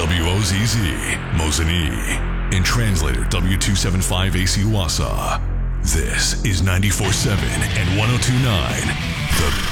WOZZ, Mosinee, and translator W275AC Wassa. This is 94.7 and 102.9, The